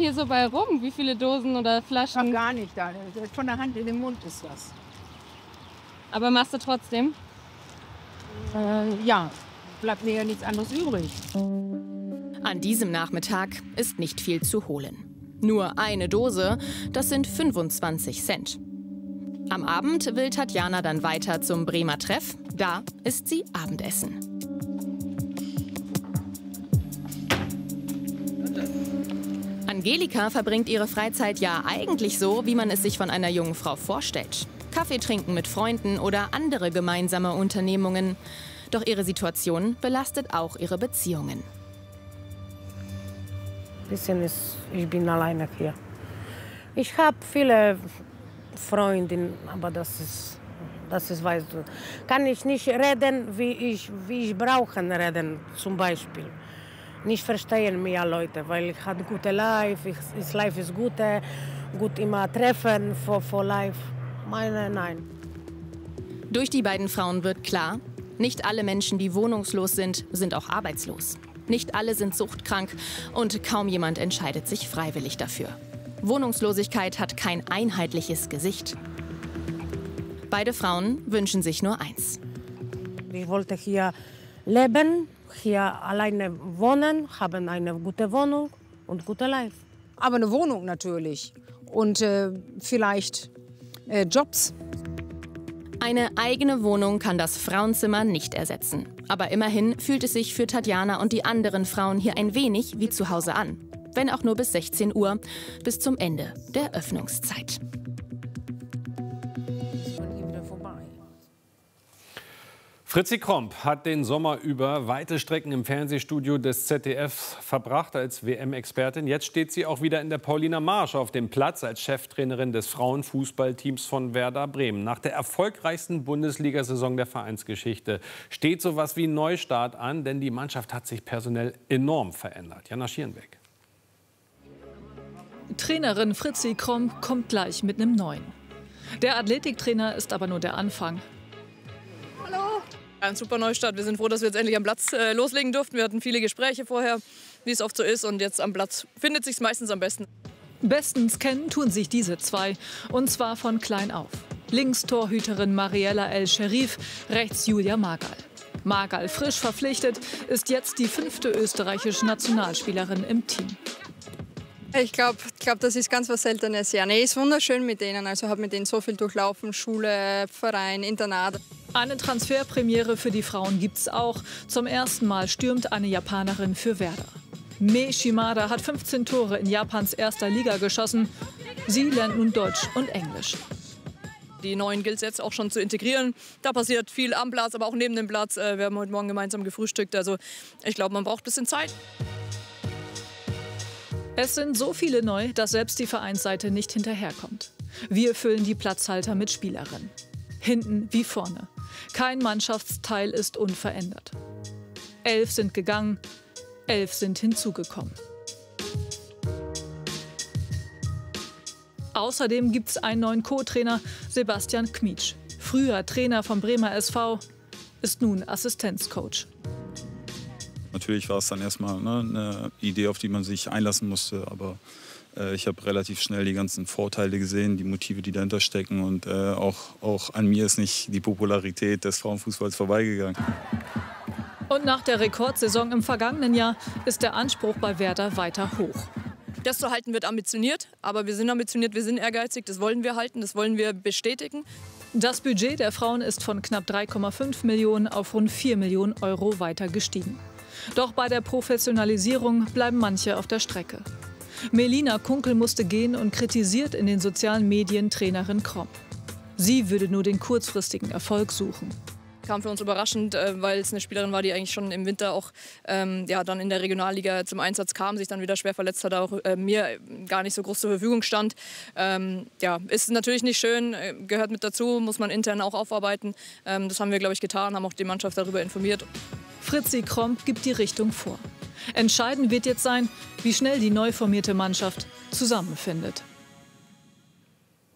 hier so bei rum? Wie viele Dosen oder Flaschen? Ach, gar nicht. Von der Hand in den Mund ist das. Aber machst du trotzdem? Ja, bleibt mir ja nichts anderes übrig. An diesem Nachmittag ist nicht viel zu holen. Nur eine Dose, das sind 25 Cent. Am Abend will Tatjana dann weiter zum Bremer Treff. Da isst sie Abendessen. Angelika verbringt ihre Freizeit ja eigentlich so, wie man es sich von einer jungen Frau vorstellt. Kaffee trinken mit Freunden oder andere gemeinsame Unternehmungen. Doch ihre Situation belastet auch ihre Beziehungen. Ich bin alleine hier. Ich habe viele Freundinnen, aber das ist, weißt du, kann ich nicht reden, wie ich brauche reden, zum Beispiel. Nicht verstehen mehr Leute, weil ich habe gute Life, das Life ist gut immer treffen für Life. Nein. Durch die beiden Frauen wird klar, nicht alle Menschen, die wohnungslos sind, sind auch arbeitslos. Nicht alle sind suchtkrank und kaum jemand entscheidet sich freiwillig dafür. Wohnungslosigkeit hat kein einheitliches Gesicht. Beide Frauen wünschen sich nur eins. Ich wollte hier leben, hier alleine wohnen, haben eine gute Wohnung und gute Life. Aber eine Wohnung natürlich. Und vielleicht Jobs. Eine eigene Wohnung kann das Frauenzimmer nicht ersetzen. Aber immerhin fühlt es sich für Tatjana und die anderen Frauen hier ein wenig wie zu Hause an. Wenn auch nur bis 16 Uhr, bis zum Ende der Öffnungszeit. Fritzi Kromp hat den Sommer über weite Strecken im Fernsehstudio des ZDF verbracht als WM-Expertin. Jetzt steht sie auch wieder in der Paulina Marsch auf dem Platz als Cheftrainerin des Frauenfußballteams von Werder Bremen. Nach der erfolgreichsten Bundesliga-Saison der Vereinsgeschichte steht sowas wie ein Neustart an, denn die Mannschaft hat sich personell enorm verändert. Jana Schierenbeck. Trainerin Fritzi Kromp kommt gleich mit einem Neuen. Der Athletiktrainer ist aber nur der Anfang. Ein super Neustart. Wir sind froh, dass wir jetzt endlich am Platz loslegen durften. Wir hatten viele Gespräche vorher, wie es oft so ist. Und jetzt am Platz findet sich meistens am besten. Bestens kennen tun sich diese zwei. Und zwar von klein auf. Links Torhüterin Mariella El-Sherif, rechts Julia Margal. Margal, frisch verpflichtet, ist jetzt die 5. österreichische Nationalspielerin im Team. Ich glaube, das ist ganz was Seltenes. Ja, nee, ist wunderschön mit denen. Also habe mit denen so viel durchlaufen, Schule, Verein, Internat. Eine Transferpremiere für die Frauen gibt's auch. Zum ersten Mal stürmt eine Japanerin für Werder. Mei Shimada hat 15 Tore in Japans erster Liga geschossen. Sie lernt nun Deutsch und Englisch. Die Neuen gilt es jetzt auch schon zu integrieren. Da passiert viel am Platz, aber auch neben dem Platz. Wir haben heute Morgen gemeinsam gefrühstückt. Also ich glaube, man braucht ein bisschen Zeit. Es sind so viele neu, dass selbst die Vereinsseite nicht hinterherkommt. Wir füllen die Platzhalter mit Spielerinnen. Hinten wie vorne. Kein Mannschaftsteil ist unverändert. 11 sind gegangen, 11 sind hinzugekommen. Außerdem gibt es einen neuen Co-Trainer, Sebastian Kmitsch. Früher Trainer vom Bremer SV, ist nun Assistenzcoach. Natürlich war es dann erstmal eine Idee, auf die man sich einlassen musste. Aber ich habe relativ schnell die ganzen Vorteile gesehen, die Motive, die dahinter stecken. Und auch an mir ist nicht die Popularität des Frauenfußballs vorbeigegangen. Und nach der Rekordsaison im vergangenen Jahr ist der Anspruch bei Werder weiter hoch. Das zu halten wird ambitioniert, aber wir sind ambitioniert, wir sind ehrgeizig. Das wollen wir halten, das wollen wir bestätigen. Das Budget der Frauen ist von knapp 3,5 Millionen auf rund 4 Millionen Euro weiter gestiegen. Doch bei der Professionalisierung bleiben manche auf der Strecke. Melina Kunkel musste gehen und kritisiert in den sozialen Medien Trainerin Kromp. Sie würde nur den kurzfristigen Erfolg suchen. Kam für uns überraschend, weil es eine Spielerin war, die eigentlich schon im Winter auch dann in der Regionalliga zum Einsatz kam, sich dann wieder schwer verletzt hat, auch mir gar nicht so groß zur Verfügung stand. Ist natürlich nicht schön, gehört mit dazu, muss man intern auch aufarbeiten. Das haben wir, glaube ich, getan, haben auch die Mannschaft darüber informiert. Fritzi Kromp gibt die Richtung vor. Entscheidend wird jetzt sein, wie schnell die neu formierte Mannschaft zusammenfindet.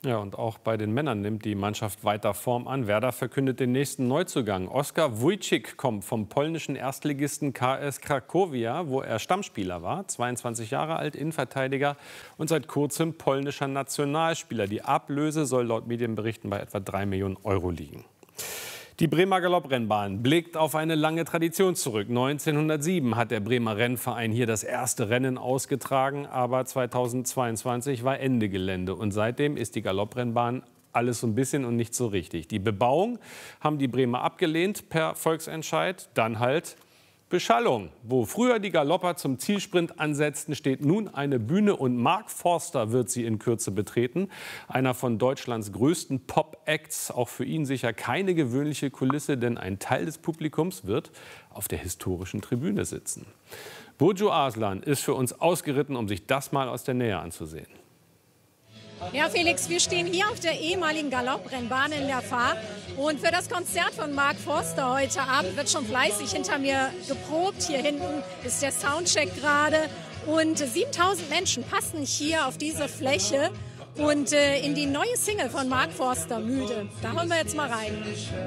Ja, und auch bei den Männern nimmt die Mannschaft weiter Form an. Werder verkündet den nächsten Neuzugang. Oskar Wójcik kommt vom polnischen Erstligisten KS Cracovia, wo er Stammspieler war. 22 Jahre alt, Innenverteidiger und seit kurzem polnischer Nationalspieler. Die Ablöse soll laut Medienberichten bei etwa 3 Millionen Euro liegen. Die Bremer Galopprennbahn blickt auf eine lange Tradition zurück. 1907 hat der Bremer Rennverein hier das erste Rennen ausgetragen, aber 2022 war Ende Gelände. Und seitdem ist die Galopprennbahn alles so ein bisschen und nicht so richtig. Die Bebauung haben die Bremer abgelehnt per Volksentscheid. Dann halt Beschallung. Wo früher die Galopper zum Zielsprint ansetzten, steht nun eine Bühne und Mark Forster wird sie in Kürze betreten. Einer von Deutschlands größten Pop-Acts. Auch für ihn sicher keine gewöhnliche Kulisse, denn ein Teil des Publikums wird auf der historischen Tribüne sitzen. Burcu Arslan ist für uns ausgeritten, um sich das mal aus der Nähe anzusehen. Ja, Felix, wir stehen hier auf der ehemaligen Galopprennbahn in der Fahr. Und für das Konzert von Mark Forster heute Abend wird schon fleißig hinter mir geprobt. Hier hinten ist der Soundcheck gerade. Und 7000 Menschen passen hier auf diese Fläche und in die neue Single von Mark Forster, Müde. Da hören wir jetzt mal rein.